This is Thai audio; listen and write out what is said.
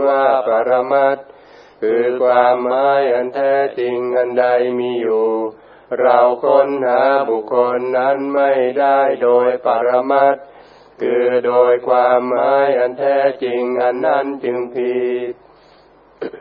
ว่าปรมัตถ์คือความหมายอันแท้จริงอันใดมีอยู่เราค้นหาบุคคลนั้นไม่ได้โดยปรมัตถ์คือโดยความหมายอันแท้จริงอันนั้นจึงผิด